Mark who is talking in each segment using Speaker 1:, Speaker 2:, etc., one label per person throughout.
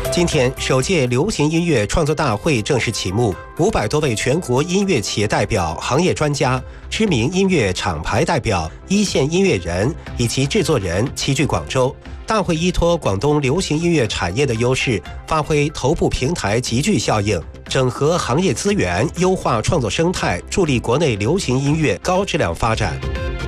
Speaker 1: 今天，首届流行音乐创作大会正式启幕，500多位全国音乐企业代表、行业专家、知名音乐厂牌代表、一线音乐人以及制作人齐聚广州。大会依托广东流行音乐产业的优势，发挥头部平台集聚效应，整合行业资源，优化创作生态，助力国内流行音乐高质量发展。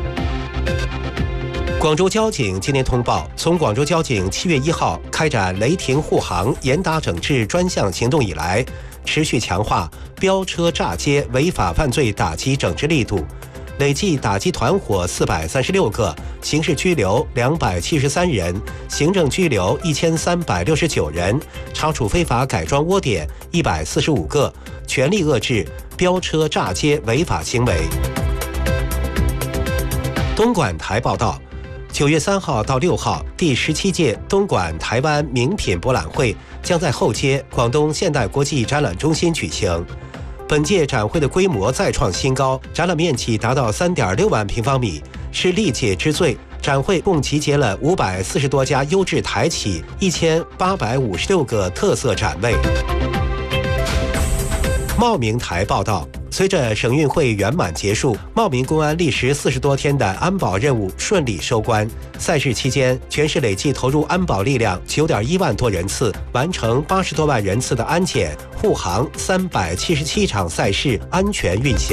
Speaker 1: 广州交警今天通报，从广州交警7月1号开展雷霆护航严打整治专项行动以来，持续强化飙车炸街违法犯罪打击整治力度，累计打击团伙436个，刑事拘留273人，行政拘留1369人，查处非法改装窝点145个，全力遏制飙车炸街违法行为。东莞台报道，9月3号到6号，第17届东莞台湾名品博览会将在后街广东现代国际展览中心举行。本届展会的规模再创新高，展览面积达到3.6万平方米，是历届之最。展会共集结了540多家优质台企，1856个特色展位。茂名台报道，随着省运会圆满结束，茂名公安历时40多天的安保任务顺利收官。赛事期间，全市累计投入安保力量9.1万多人次，完成80多万人次的安检护航，377场赛事安全运行。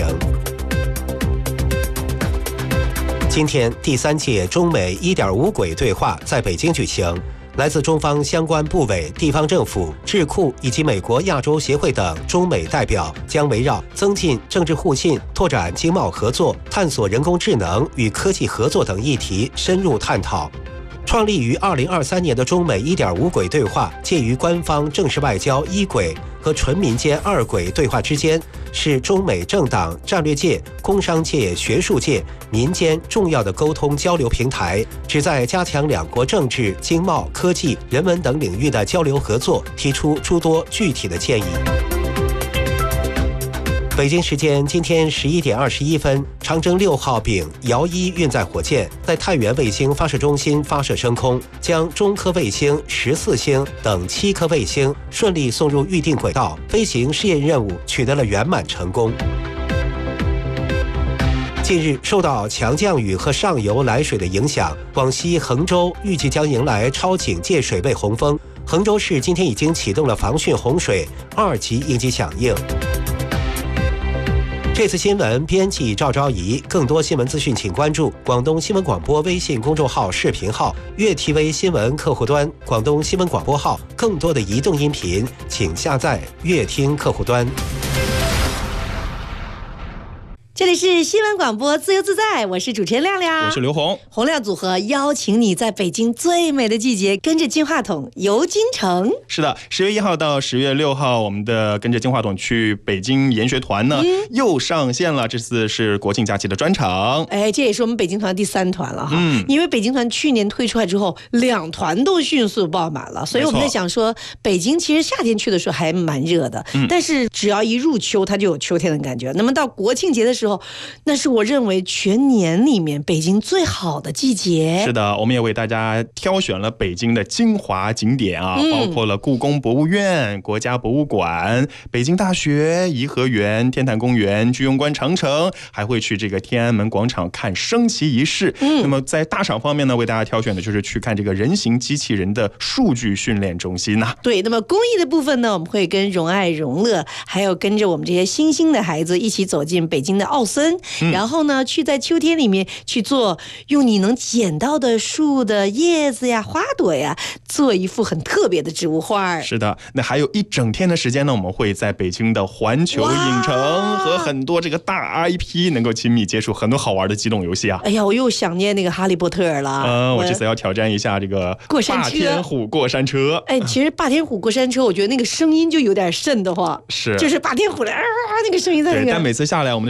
Speaker 1: 今天，第3届中美1.5轨对话在北京举行。来自中方相关部委、地方政府、智库以及美国亚洲协会等中美代表将围绕增进政治互信、拓展经贸合作、探索人工智能与科技合作等议题深入探讨。创立于2023年的中美1.5轨对话，介于官方正式外交1轨和纯民间2轨对话之间，是中美政党、战略界、工商界、学术界、民间重要的沟通交流平台，旨在加强两国政治、经贸、科技、人文等领域的交流合作，提出诸多具体的建议。北京时间今天11点21分，长征6号丙遥1运载火箭在太原卫星发射中心发射升空，将中科卫星、14星等7颗卫星顺利送入预定轨道，飞行试验任务取得了圆满成功。近日，受到强降雨和上游来水的影响，广西衡州预计将迎来超警戒水位洪峰。衡州市今天已经启动了防汛洪水2级应急响应。这次新闻编辑赵昭仪，更多新闻资讯请关注广东新闻广播微信公众号视频号、粤 TV 新闻客户端、广东新闻广播号。更多的移动音频，请下载粤听客户端。
Speaker 2: 这里是新闻广播自由自在，我是主持人亮亮，
Speaker 3: 我是刘红。
Speaker 2: 洪亮组合邀请你在北京最美的季节，跟着金话筒游京城。
Speaker 3: 是的，10月1号到10月6号，我们的跟着金话筒去北京研学团呢，又上线了。这次是国庆假期的专场。
Speaker 2: 哎，这也是我们北京团第3团了哈。因为北京团去年推出来之后，2团都迅速爆满了，所以我们在想说，北京其实夏天去的时候还蛮热的，但是只要一入秋，它就有秋天的感觉。那么到国庆节的时候，那是我认为全年里面北京最好的季节。
Speaker 3: 是的，我们也为大家挑选了北京的精华景点啊，包括了故宫博物院、国家博物馆、北京大学、颐和园、天坛公园、居庸关长城，还会去这个天安门广场看升旗仪式。那么在大赏方面呢，为大家挑选的就是去看这个人形机器人的数据训练中心呐。
Speaker 2: 对，那么公益的部分呢，我们会跟荣爱荣乐，还有跟着我们这些新兴的孩子一起走进北京的奥森。然后呢，去在秋天里面去做，用你能捡到的树的叶子呀、花朵呀，做一幅很特别的植物画。
Speaker 3: 是的，那还有一整天的时间呢，我们会在北京的环球影城和很多这个大 IP 能够亲密接触很多好玩的机动游戏啊。
Speaker 2: 哎呀，我又想念那个哈利波特了。
Speaker 3: 我这次要挑战一下这个霸天虎过山车。
Speaker 2: 哎，其实霸天虎过山车，我觉得那个声音就有点瘆得慌。
Speaker 3: 是，
Speaker 2: 就是霸天虎的那个声音在那个。
Speaker 3: 对，但每次下来，我们的小朋友说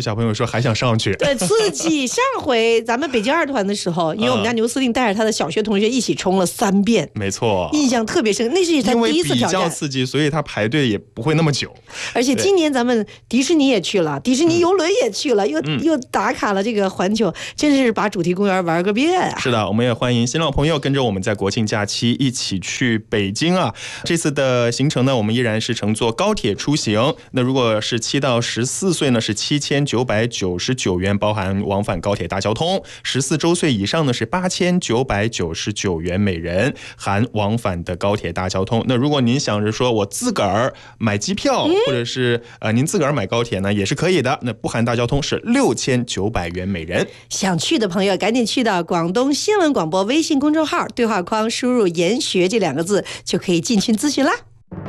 Speaker 3: 还想上去。
Speaker 2: 对，刺激。上回咱们北京2团的时候，因为我们家牛司令带着他的小学同学一起冲了3遍，
Speaker 3: 没错，
Speaker 2: 印象特别深。那是他第一次挑战，
Speaker 3: 因为比较刺激，所以他排队也不会那么久。
Speaker 2: 而且今年咱们迪士尼也去了，迪士尼游轮也去了，又打卡了这个环球，真是把主题公园玩个遍啊！
Speaker 3: 是的，我们也欢迎新老朋友跟着我们在国庆假期一起去北京啊。这次的行程呢，我们依然是乘坐高铁出行。那如果是7到14岁呢，是7999元，包含往返高铁大交通；14周岁以上呢是8999元每人，含往返的高铁大交通。那如果您想着说我自个儿买机票，或者是您自个儿买高铁呢，也是可以的。那不含大交通是6900元每人。
Speaker 2: 想去的朋友赶紧去到广东新闻广播微信公众号对话框输入研学这2个字，就可以进群咨询啦。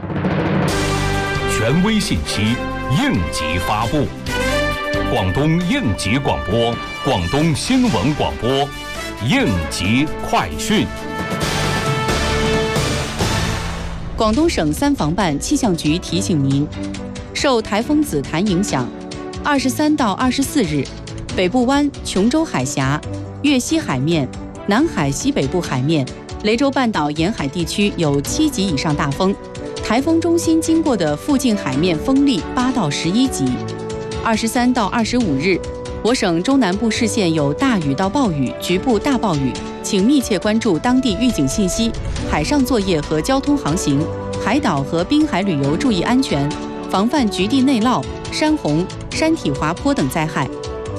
Speaker 4: 权威信息，应急发布。广东应急广播，广东新闻广播，应急快讯。
Speaker 5: 广东省3防办气象局提醒您，受台风紫檀影响，23到24日，北部湾、琼州海峡、粤西海面、南海西北部海面、雷州半岛沿海地区有7级以上大风，台风中心经过的附近海面风力8到11级。23到25日，我省中南部市县有大雨到暴雨，局部大暴雨，请密切关注当地预警信息，海上作业和交通航行，海岛和滨海旅游注意安全，防范局地内涝、山洪、山体滑坡等灾害。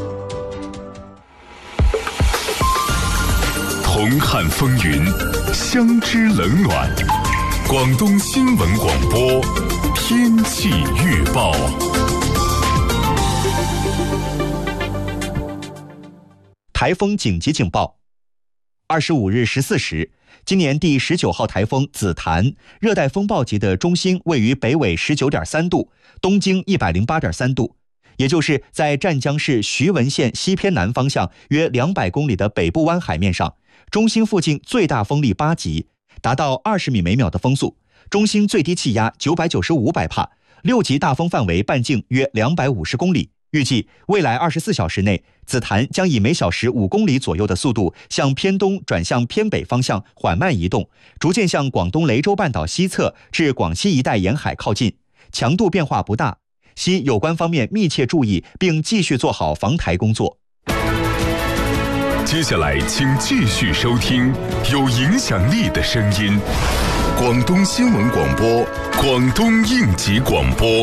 Speaker 6: 同看风云，相知冷暖。广东新闻广播天气预报。
Speaker 7: 台风紧急警报。25日14时，今年第19号台风紫檀热带风暴级的中心位于北纬19.3度，东经108.3度，也就是在湛江市徐闻县西偏南方向约200公里的北部湾海面上，中心附近最大风力8级，达到20米每秒的风速，中心最低气压995百帕，6级大风范围半径约250公里。预计未来24小时内，紫檀将以每小时5公里左右的速度向偏东转向偏北方向缓慢移动，逐渐向广东雷州半岛西侧至广西一带沿海靠近，强度变化不大，希有关方面密切注意，并继续做好防台工作。
Speaker 6: 接下来请继续收听有影响力的声音，广东新闻广播，广东应急广播。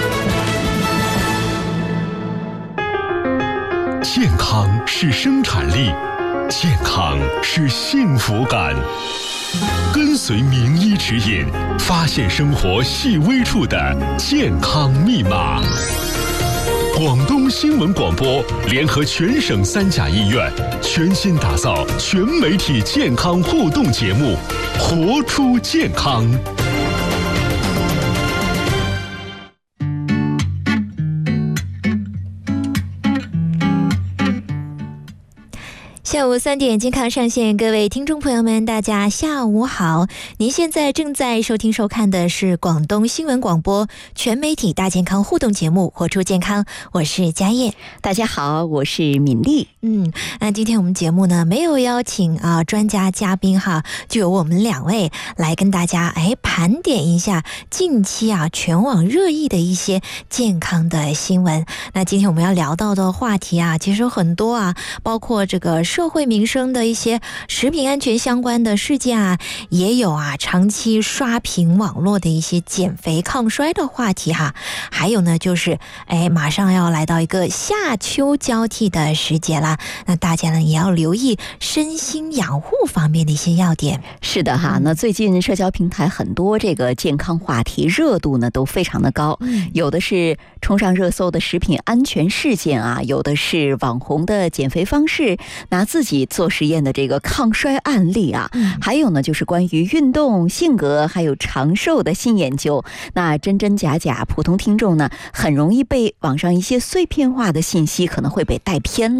Speaker 6: 健康是生产力，健康是幸福感。跟随名医指引，发现生活细微处的健康密码。广东新闻广播联合全省3甲医院，全新打造全媒体健康互动节目，活出健康。
Speaker 8: 下午3点，健康上线，各位听众朋友们，大家下午好。您现在正在收听收看的是广东新闻广播全媒体大健康互动节目《活出健康》，我是佳叶。
Speaker 9: 大家好，我是敏丽。
Speaker 8: 那今天我们节目呢没有邀请专家嘉宾哈，就由我们2位来跟大家盘点一下近期全网热议的一些健康的新闻。那今天我们要聊到的话题其实很多包括这个社会民生的一些食品安全相关的事件也有长期刷屏网络的一些减肥抗衰的话题还有呢就是马上要来到一个夏秋交替的时节了，那大家呢也要留意身心养护方面的一些要点。
Speaker 9: 是的那最近社交平台很多这个健康话题热度呢都非常的高，有的是冲上热搜的食品安全事件有的是网红的减肥方式，拿自己做实验的这个抗衰案例还有呢就是关于运动、性格还有长寿的新研究。那真真假假，普通听众呢很容易被网上一些碎片化的信息可能会被带偏了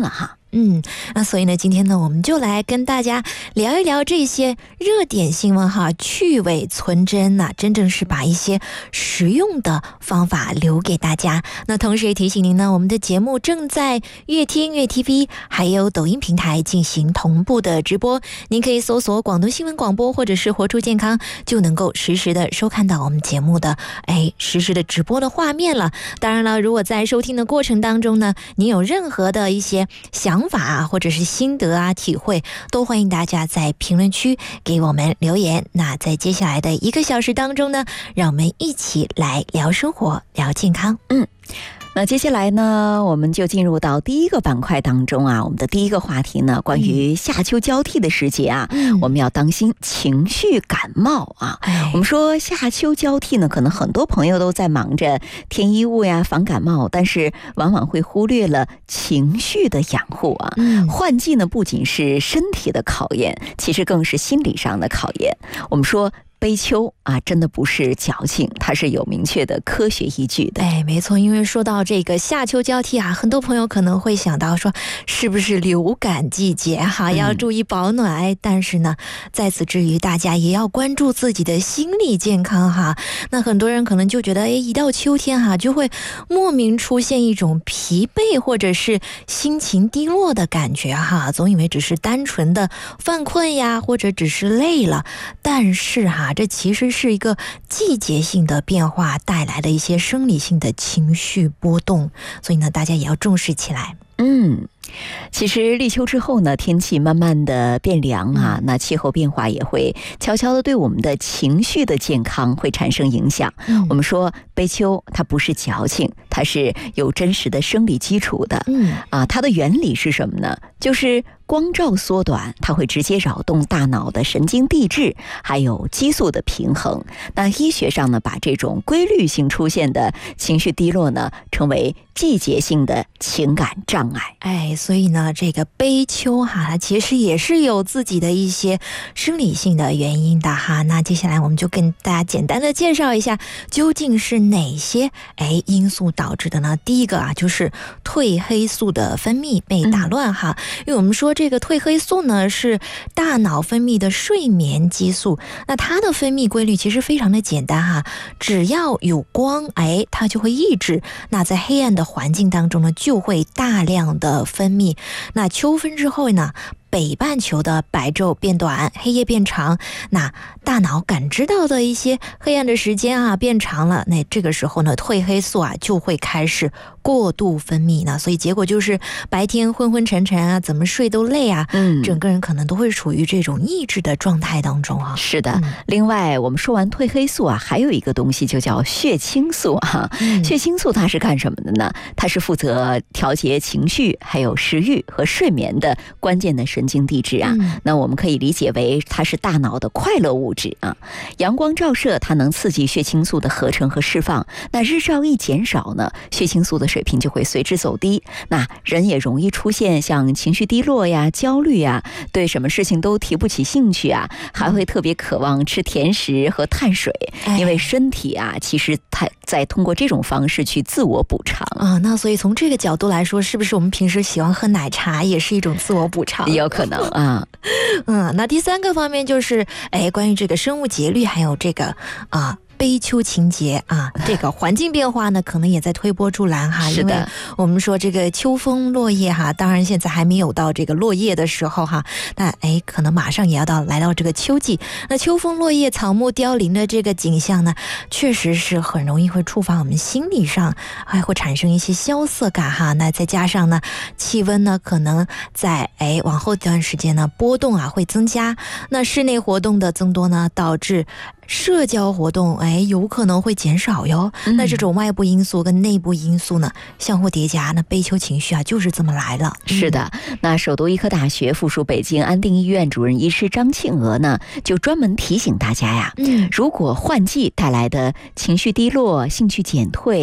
Speaker 8: 那所以呢，今天呢，我们就来跟大家聊一聊这些热点新闻哈，去伪存真呐，真正是把一些实用的方法留给大家。那同时也提醒您呢，我们的节目正在乐听、乐 TV 还有抖音平台进行同步的直播，您可以搜索广东新闻广播或者是活出健康，就能够实时的收看到我们节目的实时的直播的画面了。当然了，如果在收听的过程当中呢，您有任何的一些想法啊，或者是心得啊、体会，都欢迎大家在评论区给我们留言。那在接下来的1个小时当中呢，让我们一起来聊生活、聊健康。
Speaker 9: 那接下来呢，我们就进入到第一个板块当中啊。我们的第一个话题呢，关于夏秋交替的时节啊，我们要当心情绪感冒啊。我们说夏秋交替呢，可能很多朋友都在忙着添衣物呀、防感冒，但是往往会忽略了情绪的养护啊。换季呢，不仅是身体的考验，其实更是心理上的考验。我们说悲秋啊，真的不是矫情，它是有明确的科学依据的。
Speaker 8: 没错，因为说到这个夏秋交替啊，很多朋友可能会想到说，是不是流感季节哈，要注意保暖。但是呢，在此之余，大家也要关注自己的心理健康哈。那很多人可能就觉得，一到秋天哈，就会莫名出现一种疲惫或者是心情低落的感觉哈，总以为只是单纯的犯困呀，或者只是累了。但是哈，这其实是一个季节性的变化带来的一些生理性的情绪波动，所以呢，大家也要重视起来。
Speaker 9: 其实立秋之后呢，天气慢慢的变凉啊，那气候变化也会悄悄的对我们的情绪的健康会产生影响。我们说悲秋它不是矫情，它是有真实的生理基础的。它的原理是什么呢？就是光照缩短，它会直接扰动大脑的神经递质，还有激素的平衡。那医学上呢，把这种规律性出现的情绪低落呢，称为季节性的情感障碍。
Speaker 8: 所以呢，这个悲秋哈，它其实也是有自己的一些生理性的原因的哈。那接下来我们就跟大家简单的介绍一下，究竟是哪些因素导致的呢？第一个啊，就是褪黑素的分泌被打乱哈。因为我们说这个褪黑素呢，是大脑分泌的睡眠激素，那它的分泌规律其实非常的简单哈，只要有光，它就会抑制。那在黑暗的环境当中呢，就会大量的分泌。那秋分之后呢，北半球的白昼变短，黑夜变长，那大脑感知到的一些黑暗的时间啊变长了，那这个时候呢，褪黑素啊就会开始过度分泌呢，所以结果就是白天昏昏沉沉啊，怎么睡都累啊，整个人可能都会处于这种抑制的状态当中啊。
Speaker 9: 是的，另外我们说完褪黑素啊，还有一个东西就叫血清素哈。血清素它是干什么的呢？它是负责调节情绪、还有食欲和睡眠的关键的神经递质啊。那我们可以理解为它是大脑的快乐物质啊。阳光照射它能刺激血清素的合成和释放，那日照一减少呢，血清素的水平就会随之走低，那人也容易出现像情绪低落呀、焦虑呀，对什么事情都提不起兴趣啊，还会特别渴望吃甜食和碳水，因为身体啊其实它在通过这种方式去自我补偿
Speaker 8: 啊。那所以从这个角度来说，是不是我们平时喜欢喝奶茶也是一种自我补偿？
Speaker 9: 有可能啊。
Speaker 8: 那第三个方面就是关于这个生物节律，还有这个悲秋情节啊，这个环境变化呢，可能也在推波助澜哈。
Speaker 9: 是的，
Speaker 8: 因为我们说这个秋风落叶哈，当然现在还没有到这个落叶的时候哈，那可能马上也要来到这个秋季。那秋风落叶、草木凋零的这个景象呢，确实是很容易会触发我们心理上，还会产生一些萧瑟感哈。那再加上呢，气温呢可能在往后一段时间呢波动啊会增加，那室内活动的增多呢，导致社交活动有可能会减少哟。那这种外部因素跟内部因素呢相互叠加，那悲秋情绪啊就是这么来了。
Speaker 9: 是的，那首都医科大学附属北京安定医院主任医师张庆娥呢，就专门提醒大家呀，如果换季带来的情绪低落、兴趣减退、疲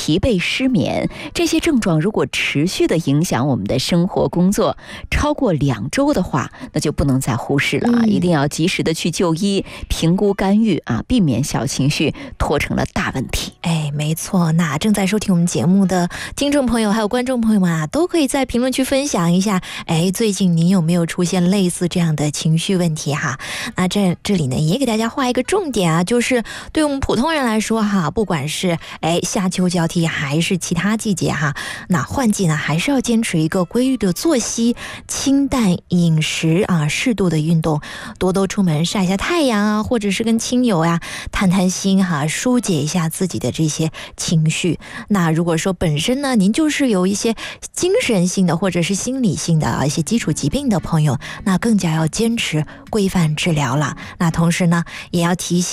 Speaker 9: 疲惫、失眠，这些症状如果持续的影响我们的生活工作超过2周的话，那就不能再忽视了啊！一定要及时的去就医、评估、干预啊，避免小情绪拖成了大问题。
Speaker 8: 哎，没错。那正在收听我们节目的听众朋友还有观众朋友们啊，都可以在评论区分享一下，哎，最近您有没有出现类似这样的情绪问题哈？那这里呢也给大家画一个重点啊，就是对我们普通人来说哈，不管是夏秋交替还是其他季节哈，那换季呢还是要坚持一个规律的作息、清淡饮食啊，适度的运动，多出门晒一下太阳啊，或者是跟亲友啊谈心哈，疏解一下自己的这些情绪。那如果说本身呢您就是有一些精神性的或者是心理性的一些基础疾病的朋友，那更加要坚持规范治疗了。那同时呢也要提醒